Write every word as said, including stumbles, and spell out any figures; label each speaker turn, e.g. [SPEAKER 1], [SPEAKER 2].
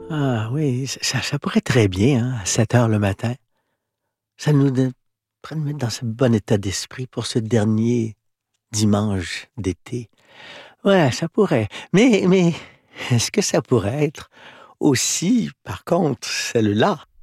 [SPEAKER 1] Ah oui, ç ça ça pourrait très bien, hein, à sept heures le matin. Ça nous donne pourrait nous mettre dans ce bon état d'esprit pour ce dernier dimanche d'été. Ouais, ça pourrait. Mais mais est-ce que ça pourrait être aussi, par contre, celle-là?